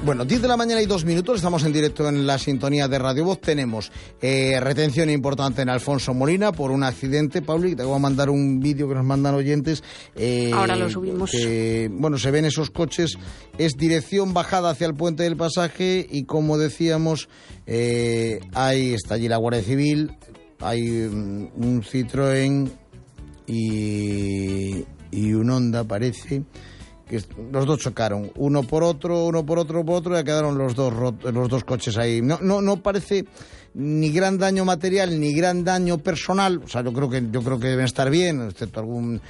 Bueno, 10 de la mañana y 2 minutos, estamos en directo en la sintonía de Radio Voz. Tenemos retención importante en Alfonso Molina por un accidente. Pauli, te voy a mandar un vídeo que nos mandan oyentes. Ahora lo subimos. Bueno, se ven esos coches, es dirección bajada hacia el Puente del Pasaje y como decíamos, está allí la Guardia Civil, hay un Citroën y un Honda, parece. Que los dos chocaron, uno por otro, y ya quedaron los dos coches ahí. No parece ni gran daño material ni gran daño personal. O sea, yo creo que deben estar bien, excepto algún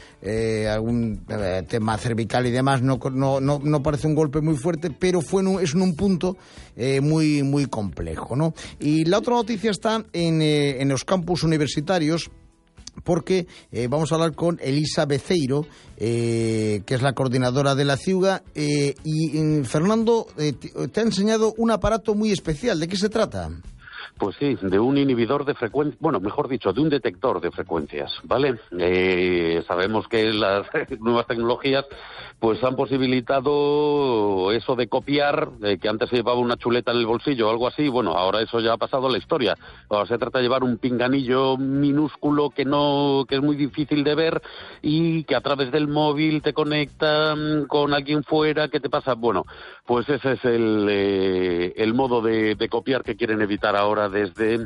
tema cervical y demás. No parece un golpe muy fuerte, pero es un punto muy muy complejo, ¿no? Y la otra noticia está en los campus universitarios, porque vamos a hablar con Elisa Beceiro, que es la coordinadora de la CIUGA, y Fernando te ha enseñado un aparato muy especial. ¿De qué se trata? Pues sí, de un inhibidor de frecuencias, bueno, mejor dicho, de un detector de frecuencias, ¿vale? Sabemos que las nuevas tecnologías pues han posibilitado eso de copiar, que antes se llevaba una chuleta en el bolsillo o algo así. Bueno, ahora eso ya ha pasado a la historia. Ahora se trata de llevar un pinganillo minúsculo que es muy difícil de ver y que a través del móvil te conecta con alguien fuera. ¿Qué te pasa? Bueno, pues ese es el modo de copiar que quieren evitar ahora desde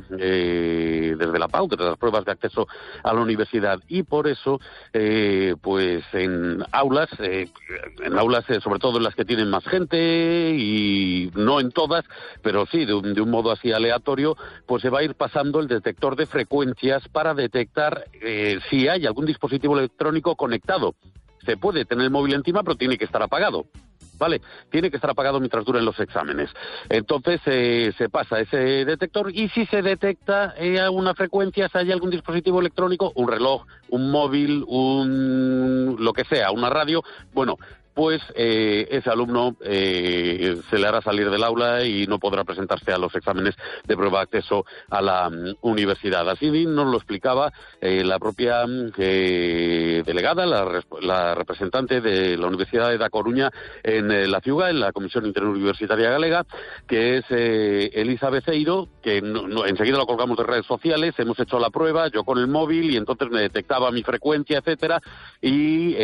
la PAU, desde las pruebas de acceso a la universidad. Y por eso, pues en aulas, sobre todo en las que tienen más gente, y no en todas, pero sí de un modo así aleatorio, pues se va a ir pasando el detector de frecuencias para detectar si hay algún dispositivo electrónico conectado. Se puede tener el móvil encima, pero tiene que estar apagado. ¿Vale? Tiene que estar apagado mientras duren los exámenes. Entonces se pasa ese detector y si se detecta a una frecuencia, si hay algún dispositivo electrónico, un reloj, un móvil, lo que sea, una radio, bueno, pues ese alumno se le hará salir del aula y no podrá presentarse a los exámenes de prueba de acceso a la universidad. Así nos lo explicaba la propia delegada, la representante de la Universidad de Da Coruña en la CIUGA, en la Comisión Interuniversitaria Galega, que es Elisa Beceiro, que enseguida lo colgamos de redes sociales. Hemos hecho la prueba, yo con el móvil, y entonces me detectaba mi frecuencia, etcétera, y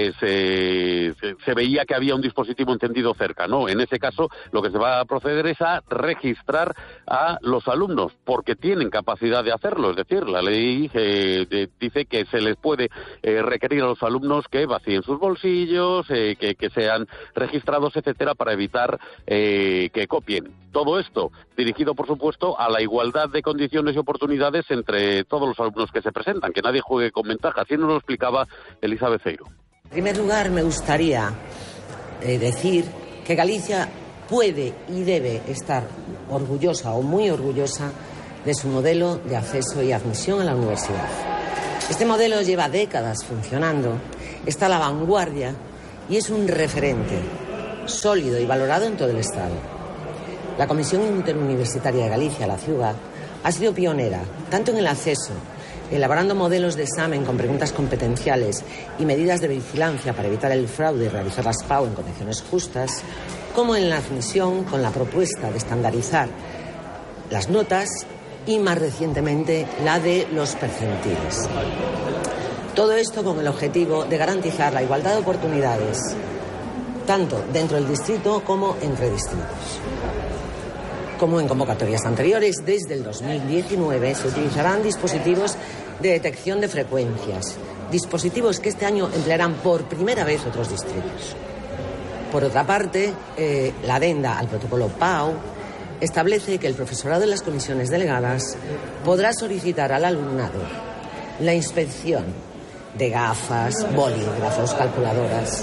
se veía que había un dispositivo encendido cerca, ¿no? En ese caso, lo que se va a proceder es a registrar a los alumnos, porque tienen capacidad de hacerlo. Es decir, la ley dice que se les puede requerir a los alumnos que vacíen sus bolsillos, que sean registrados, etcétera, para evitar que copien. Todo esto dirigido, por supuesto, a la igualdad de condiciones y oportunidades entre todos los alumnos que se presentan, que nadie juegue con ventaja. Así nos lo explicaba Elisa Beceiro. En primer lugar, me gustaría decir que Galicia puede y debe estar orgullosa o muy orgullosa de su modelo de acceso y admisión a la universidad. Este modelo lleva décadas funcionando, está a la vanguardia y es un referente sólido y valorado en todo el Estado. La Comisión Interuniversitaria de Galicia, la CIUGA, ha sido pionera tanto en el acceso, elaborando modelos de examen con preguntas competenciales y medidas de vigilancia para evitar el fraude y realizar las PAU en condiciones justas, como en la admisión con la propuesta de estandarizar las notas y, más recientemente, la de los percentiles. Todo esto con el objetivo de garantizar la igualdad de oportunidades, tanto dentro del distrito como entre distritos. Como en convocatorias anteriores, desde el 2019 se utilizarán dispositivos de detección de frecuencias, dispositivos que este año emplearán por primera vez otros distritos. Por otra parte, la adenda al protocolo PAU establece que el profesorado de las comisiones delegadas podrá solicitar al alumnado la inspección de gafas, bolígrafos, calculadoras.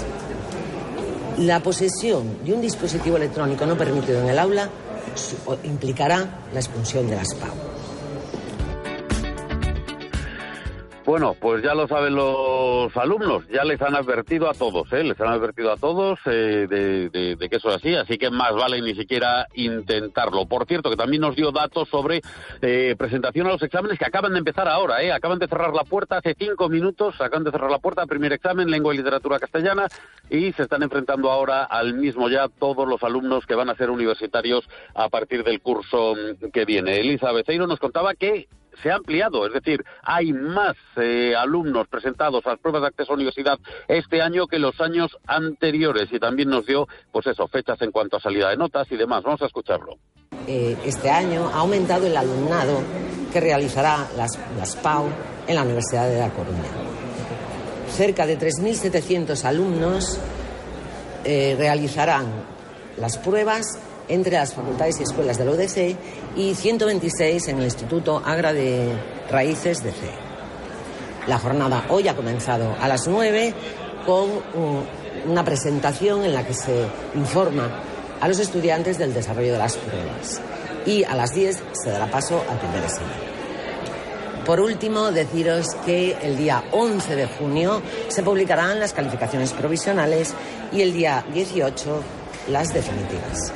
La posesión de un dispositivo electrónico no permitido en el aula implicará la expulsión de las PAU. Bueno, pues ya lo saben los alumnos, ya les han advertido a todos, de que eso es así que más vale ni siquiera intentarlo. Por cierto, que también nos dio datos sobre presentación a los exámenes que acaban de empezar ahora, acaban de cerrar la puerta hace 5 minutos, primer examen, lengua y literatura castellana, y se están enfrentando ahora al mismo ya todos los alumnos que van a ser universitarios a partir del curso que viene. Elisa Beceiro nos contaba que se ha ampliado, es decir, hay más alumnos presentados a las pruebas de acceso a la universidad este año que los años anteriores, y también nos dio, pues eso, fechas en cuanto a salida de notas y demás. Vamos a escucharlo. Este año ha aumentado el alumnado que realizará las PAU en la Universidad de La Coruña. Cerca de 3.700 alumnos realizarán las pruebas entre las facultades y escuelas de la UDC y 126 en el Instituto Agra de Raíces de CEE. La jornada hoy ha comenzado a las 9 con una presentación en la que se informa a los estudiantes del desarrollo de las pruebas, y a las 10 se dará paso al primer examen. Por último, deciros que el día 11 de junio se publicarán las calificaciones provisionales y el día 18 las definitivas.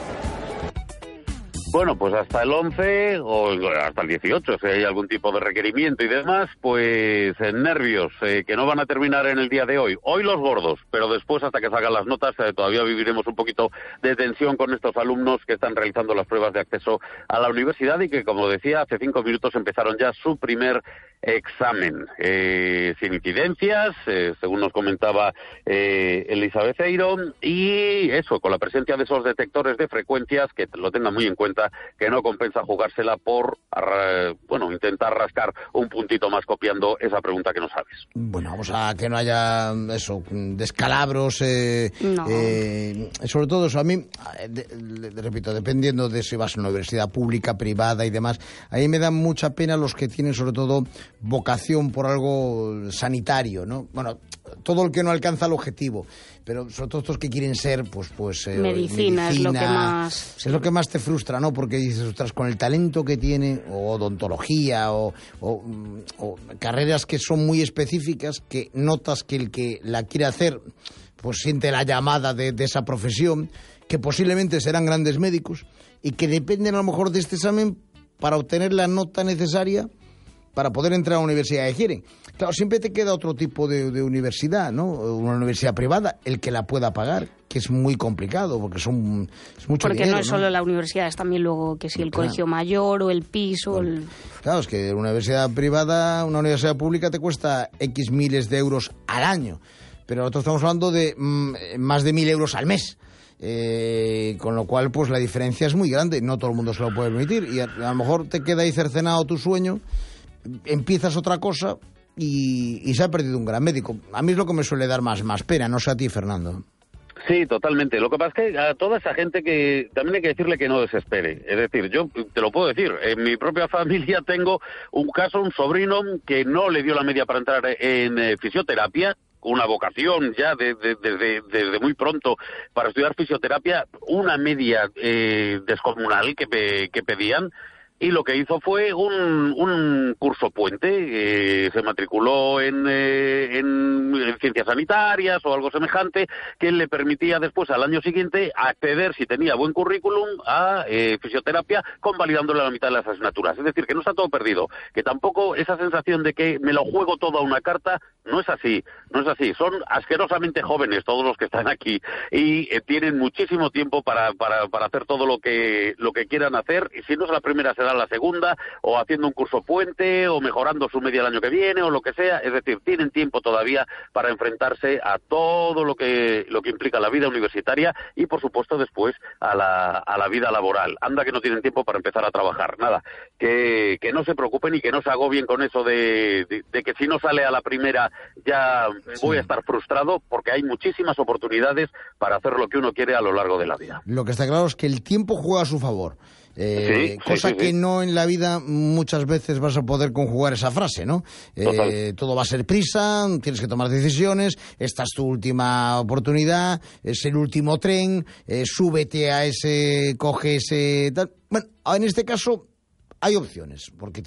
Bueno, pues hasta el 11 o hasta el 18, si hay algún tipo de requerimiento y demás, pues nervios, que no van a terminar en el día de hoy. Hoy los gordos, pero después, hasta que salgan las notas, todavía viviremos un poquito de tensión con estos alumnos que están realizando las pruebas de acceso a la universidad y que, como decía, hace 5 minutos empezaron ya su primer examen. Sin incidencias, según nos comentaba Elisa Beceiro, y eso, con la presencia de esos detectores de frecuencias, que lo tengan muy en cuenta, que no compensa jugársela por, intentar rascar un puntito más copiando esa pregunta que no sabes. Bueno, vamos a que no haya eso, descalabros, no. Sobre todo eso, a mí, repito, dependiendo de si vas a una universidad pública, privada y demás, a mí me da mucha pena los que tienen sobre todo vocación por algo sanitario, ¿no? Bueno, todo el que no alcanza el objetivo, pero sobre todo estos que quieren ser, medicina es lo que más... Es lo que más te frustra, ¿no? Porque dices, ostras, con el talento que tiene, o odontología, o carreras que son muy específicas, que notas que el que la quiere hacer, pues siente la llamada de esa profesión, que posiblemente serán grandes médicos, y que dependen a lo mejor de este examen para obtener la nota necesaria para poder entrar a la universidad que quieren. Claro, siempre te queda otro tipo de universidad, ¿no? Una universidad privada, el que la pueda pagar, que es muy complicado, porque es mucho porque dinero, no es solo la universidad, es también luego que si el colegio mayor o el piso... Bueno, claro, es que una universidad privada, una universidad pública te cuesta X miles de euros al año, pero nosotros estamos hablando de más de 1.000 euros al mes. Con lo cual, pues la diferencia es muy grande, no todo el mundo se lo puede permitir, y a lo mejor te queda ahí cercenado tu sueño, empiezas otra cosa y se ha perdido un gran médico. A mí es lo que me suele dar más pena, no sé a ti, Fernando. Sí, totalmente. Lo que pasa es que a toda esa gente que también hay que decirle que no desespere. Es decir, yo te lo puedo decir, en mi propia familia tengo un caso, un sobrino que no le dio la media para entrar en fisioterapia, una vocación ya desde muy pronto para estudiar fisioterapia, una media descomunal que pedían. Y lo que hizo fue un curso puente, se matriculó en ciencias sanitarias o algo semejante, que le permitía después, al año siguiente, acceder, si tenía buen currículum, a fisioterapia, convalidándole la mitad de las asignaturas. Es decir, que no está todo perdido, que tampoco esa sensación de que me lo juego todo a una carta, no es así. Son asquerosamente jóvenes todos los que están aquí y tienen muchísimo tiempo para hacer todo lo que quieran hacer, y si no es la primera será la segunda, o haciendo un curso puente, o mejorando su media el año que viene, o lo que sea. Es decir, tienen tiempo todavía para enfrentarse a todo lo que implica la vida universitaria y, por supuesto, después a la vida laboral. Anda que no tienen tiempo para empezar a trabajar. Nada, que no se preocupen y que no se agobien con eso de que si no sale a la primera ya voy a estar frustrado, porque hay muchísimas oportunidades para hacer lo que uno quiere a lo largo de la vida. Lo que está claro es que el tiempo juega a su favor. Cosa que no en la vida muchas veces vas a poder conjugar esa frase, ¿no? Todo va a ser prisa, tienes que tomar decisiones, esta es tu última oportunidad, es el último tren, súbete a ese, coge ese... Tal. Bueno, en este caso hay opciones, porque